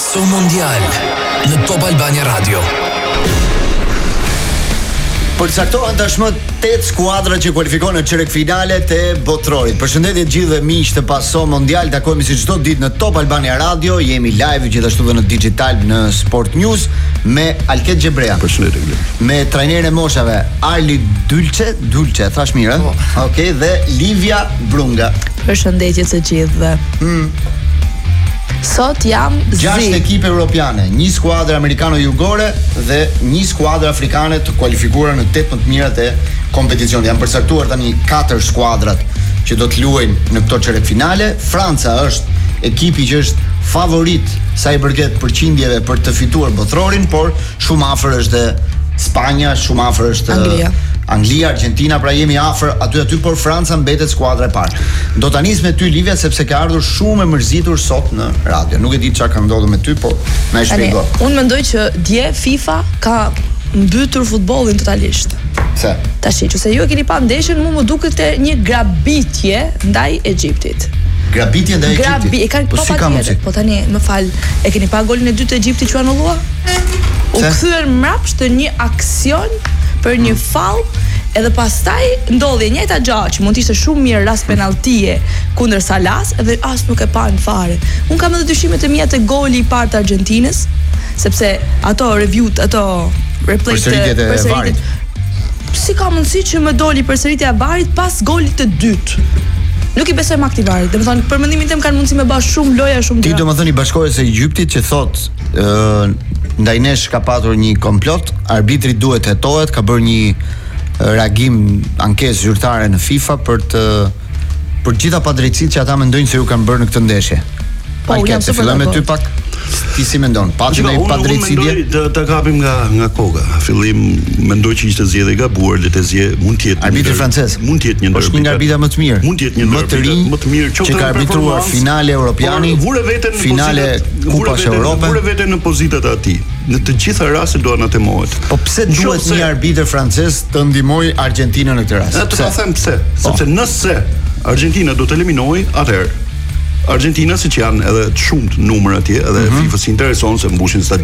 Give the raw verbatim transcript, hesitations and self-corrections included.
Passo Mondial në Top Albania Radio. Përcaktohen tashmë tetë skuadra që kualifikohen në çerek finale të botrorit. Përshëndetje të gjithëve miq të Passo Mondial, takojmë si çdo ditë në Top Albania Radio, jemi live gjithashtu edhe në digital në Sport News me Alket Xhebrea. Përshëndetje. Me trajnerin e moshave Arli Dulce, Dulce, thash mirë, ëh? Oh. Okej, okay, dhe Livia Brunga. Përshëndetje të gjithëve. Mm. Sot jam zi. Gjashtë ekipe europiane, një skuadër amerikano-jugore dhe një skuadër afrikane të kualifikuara në tetë më të mirat e kompeticionit. Janë përcaktuar tani katër skuadrat që do të luajnë në këto çerek finale. Franca është ekipi që është favorit sa i përket përqindjeve për të fituar botrorin, por shumë afër është Spanja, shumë afër është Anglia. Anglia, Argentina, pra jemi afër aty aty, por Franca mbetet skuadra e parë. Do ta nis me ty Livia sepse ka ardhur shumë e mërzitur sot në radio. Nuk e di çfarë ka ndodhur me ty, por më e shpjego. Unë mendoj që dje FIFA ka mbytur futbollin totalisht. Pse? Tash, nëse ju e keni pa ndeshjen, mua më duket një grabitje ndaj Egjiptit. Grabitje ndaj Egjiptit. Grabi, e kanë po pa si ka mundsi? Po tani, më fal, e keni pa golin e dytë të Egjiptit që anullua? U kthyer mbrapsht të një aksion për një fall, edhe pastaj ndodhi e njëjta gjë që mund të ishte shumë mirë rast penalltie kundër Salas, edhe as nuk e pan fare. Un kam edhe dyshimet e mia te goli i parë të Argentinës, sepse ato review, ato replay të varit. Si ka mundësi që më doli përsëritja e varit pas golit të dytë? Nuk i besoj makti varit. Domethënë, për mendimin tim kanë mundësi me bash shumë loja, shumë gjëra. Ti domethënë i bashkohesh së Egjiptit që thot, ë ndaj nesh ka patur një komplot, arbitri duhet hetohet, ka bërë një reagim ankesë zyrtare në FIFA për të për gjitha padrejtësitë që ata mendojnë se ju kanë bërë në këtë ndeshje. Po, Alket, se fillon me ty pak, ti si mendon? Pati ndaj padrejtësie? Të ta kapim nga nga koka. Fillim mendoj që ishte zgjedhje e gabuar, le të zgjedh, mund të jetë arbitri francez. Mund të jetë një ndër. Është një nga arbitra më të mirë. Mund të jetë një ndër. Më të rinj, më të mirë që ka arbitruar finale europiani, finale Kupas Evrope. Vure veten në pozitat e tij. Në të gjitha rastet do anatemohet. Po pse duhet një arbitër francez të ndihmojë Argentinën në këtë rast? Ne do ta them pse. Sepse nëse Argentina do të eliminojë, atëherë Argentina, siç janë edhe të shumtë numër atje, edhe FIFA-s intereson se mbushin